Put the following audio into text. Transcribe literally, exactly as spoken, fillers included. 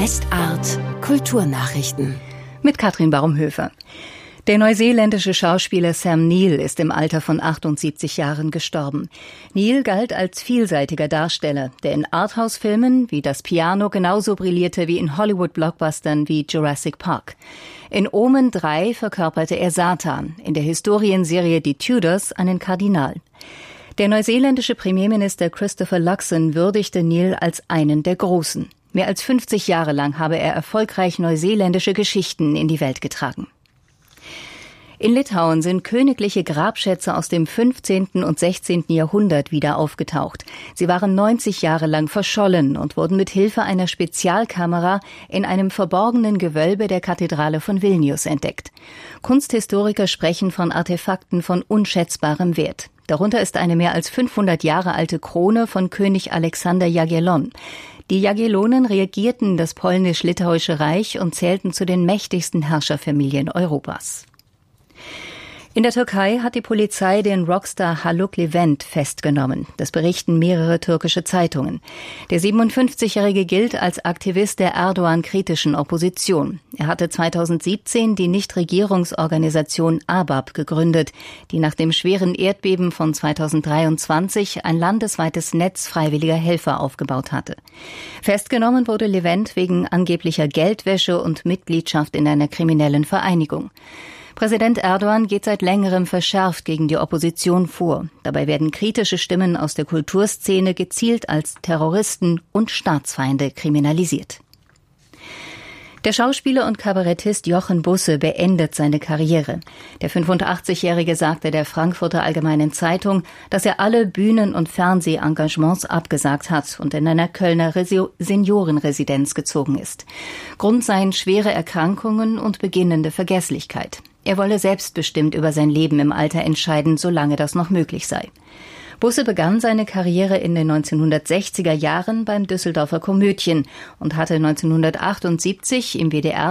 Best-Art Kulturnachrichten. Mit Katrin Baumhöfer. Der neuseeländische Schauspieler Sam Neill ist im Alter von achtundsiebzig Jahren gestorben. Neill galt als vielseitiger Darsteller, der in Arthouse-Filmen wie Das Piano genauso brillierte wie in Hollywood-Blockbustern wie Jurassic Park. In Omen drei verkörperte er Satan, in der Historienserie Die Tudors einen Kardinal. Der neuseeländische Premierminister Christopher Luxon würdigte Neill als einen der Großen. Mehr als fünfzig Jahre lang habe er erfolgreich neuseeländische Geschichten in die Welt getragen. In Litauen sind königliche Grabschätze aus dem fünfzehnten und sechzehnten Jahrhundert wieder aufgetaucht. Sie waren neunzig Jahre lang verschollen und wurden mit Hilfe einer Spezialkamera in einem verborgenen Gewölbe der Kathedrale von Vilnius entdeckt. Kunsthistoriker sprechen von Artefakten von unschätzbarem Wert. Darunter ist eine mehr als fünfhundert Jahre alte Krone von König Alexander Jagiellon. Die Jagiellonen regierten das polnisch-litauische Reich und zählten zu den mächtigsten Herrscherfamilien Europas. In der Türkei hat die Polizei den Rockstar Haluk Levent festgenommen. Das berichten mehrere türkische Zeitungen. Der siebenundfünfzigjährige gilt als Aktivist der Erdogan-kritischen Opposition. Er hatte zweitausendsiebzehn die Nichtregierungsorganisation A B A P gegründet, die nach dem schweren Erdbeben von zweitausenddreiundzwanzig ein landesweites Netz freiwilliger Helfer aufgebaut hatte. Festgenommen wurde Levent wegen angeblicher Geldwäsche und Mitgliedschaft in einer kriminellen Vereinigung. Präsident Erdogan geht seit längerem verschärft gegen die Opposition vor. Dabei werden kritische Stimmen aus der Kulturszene gezielt als Terroristen und Staatsfeinde kriminalisiert. Der Schauspieler und Kabarettist Jochen Busse beendet seine Karriere. Der fünfundachtzigjährige sagte der Frankfurter Allgemeinen Zeitung, dass er alle Bühnen- und Fernsehengagements abgesagt hat und in einer Kölner Resi- Seniorenresidenz gezogen ist. Grund seien schwere Erkrankungen und beginnende Vergesslichkeit. Er wolle selbstbestimmt über sein Leben im Alter entscheiden, solange das noch möglich sei. Busse begann seine Karriere in den neunzehnhundertsechziger Jahren beim Düsseldorfer Komödien und hatte neunzehnhundertachtundsiebzig im W D R